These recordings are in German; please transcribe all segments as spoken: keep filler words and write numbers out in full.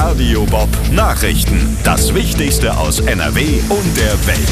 Radio Bob Nachrichten. Das Wichtigste aus N R W und der Welt.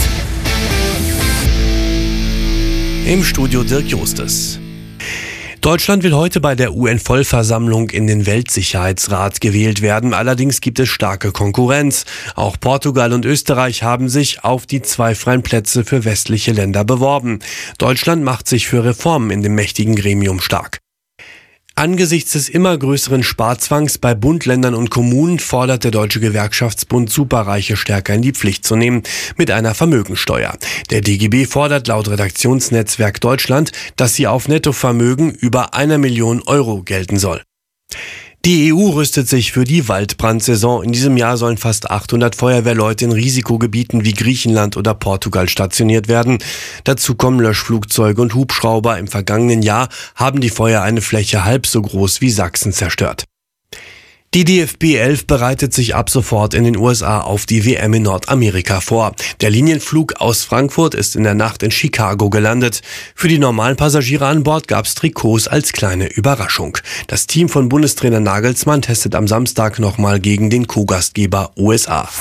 Im Studio Dirk Justus. Deutschland will heute bei der U N-Vollversammlung in den Weltsicherheitsrat gewählt werden. Allerdings gibt es starke Konkurrenz. Auch Portugal und Österreich haben sich auf die zwei freien Plätze für westliche Länder beworben. Deutschland macht sich für Reformen in dem mächtigen Gremium stark. Angesichts des immer größeren Sparzwangs bei Bund, Ländern und Kommunen fordert der Deutsche Gewerkschaftsbund, Superreiche stärker in die Pflicht zu nehmen mit einer Vermögensteuer. Der D G B fordert laut Redaktionsnetzwerk Deutschland, dass sie auf Nettovermögen über einer Million Euro gelten soll. Die E U rüstet sich für die Waldbrandsaison. In diesem Jahr sollen fast achthundert Feuerwehrleute in Risikogebieten wie Griechenland oder Portugal stationiert werden. Dazu kommen Löschflugzeuge und Hubschrauber. Im vergangenen Jahr haben die Feuer eine Fläche halb so groß wie Sachsen zerstört. Die D F B elf bereitet sich ab sofort in den U S A auf die W M in Nordamerika vor. Der Linienflug aus Frankfurt ist in der Nacht in Chicago gelandet. Für die normalen Passagiere an Bord gab es Trikots als kleine Überraschung. Das Team von Bundestrainer Nagelsmann testet am Samstag nochmal gegen den Co-Gastgeber U S A.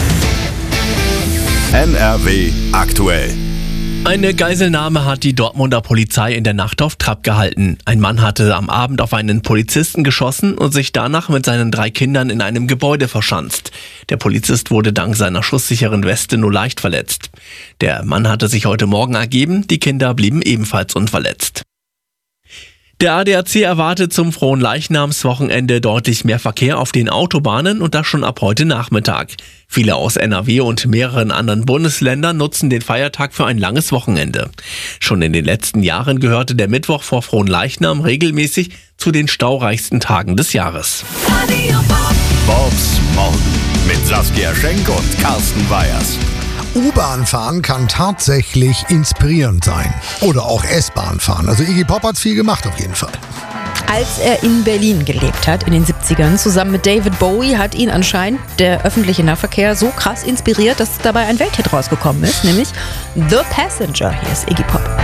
N R W aktuell. Eine Geiselnahme hat die Dortmunder Polizei in der Nacht auf Trab gehalten. Ein Mann hatte am Abend auf einen Polizisten geschossen und sich danach mit seinen drei Kindern in einem Gebäude verschanzt. Der Polizist wurde dank seiner schusssicheren Weste nur leicht verletzt. Der Mann hatte sich heute Morgen ergeben, die Kinder blieben ebenfalls unverletzt. Der A D A C erwartet zum Fronleichnamswochenende deutlich mehr Verkehr auf den Autobahnen und das schon ab heute Nachmittag. Viele aus N R W und mehreren anderen Bundesländern nutzen den Feiertag für ein langes Wochenende. Schon in den letzten Jahren gehörte der Mittwoch vor Fronleichnam regelmäßig zu den staureichsten Tagen des Jahres. Bobs Morgen mit Saskia Schenk und Carsten Weyers. U-Bahn fahren kann tatsächlich inspirierend sein. Oder auch S-Bahn fahren. Also Iggy Pop hat's viel gemacht auf jeden Fall. Als er in Berlin gelebt hat, in den siebzigern, zusammen mit David Bowie, hat ihn anscheinend der öffentliche Nahverkehr so krass inspiriert, dass dabei ein Welthit rausgekommen ist, nämlich The Passenger. Hier ist Iggy Pop.